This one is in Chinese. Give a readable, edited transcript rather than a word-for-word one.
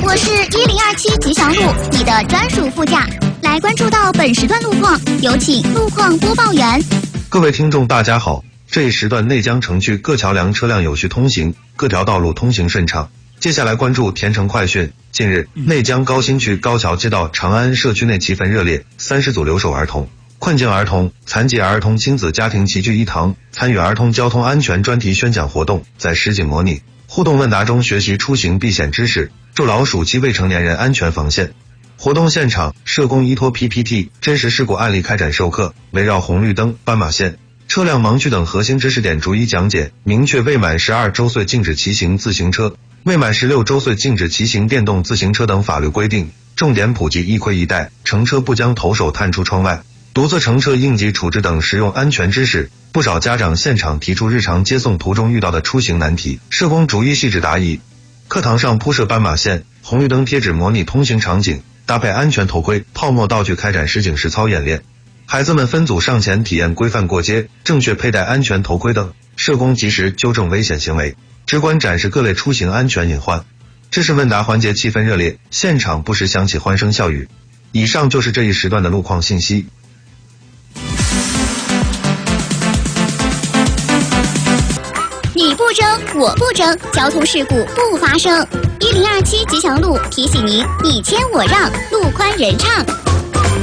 我是1027吉祥路，你的专属副驾。来关注到本时段路况，有请路况播报员。 各位听众大家好，这一时段内江城区各桥梁车辆有序通行，各条道路通行顺畅。接下来关注田城快讯。近日，内江高新区高桥街道长安社区内气氛热烈，30组留守儿童、困境儿童、残疾儿童亲子家庭齐聚一堂，参与儿童交通安全专题宣讲活动，在实景模拟、互动问答中学习出行避险知识，助老暑期未成年人安全防线。活动现场，社工依托 PPT 真实事故案例开展授课，围绕红绿灯、斑马线、车辆盲区等核心知识点逐一讲解，明确未满12周岁禁止骑行自行车、未满16周岁禁止骑行电动自行车等法律规定，重点普及一盔一带、乘车不将头手探出窗外、独自乘车应急处置等实用安全知识。不少家长现场提出日常接送途中遇到的出行难题，社工逐一细致答疑。课堂上铺设斑马线、红绿灯贴纸模拟通行场景，搭配安全头盔、泡沫道具开展实景实操演练。孩子们分组上前体验规范过街、正确佩戴安全头盔等，社工及时纠正危险行为，直观展示各类出行安全隐患。知识问答环节气氛热烈，现场不时响起欢声笑语。以上就是这一时段的路况信息。 你不争，我不争，交通事故不发生。1027吉祥路提醒您：你谦我让，路宽人畅。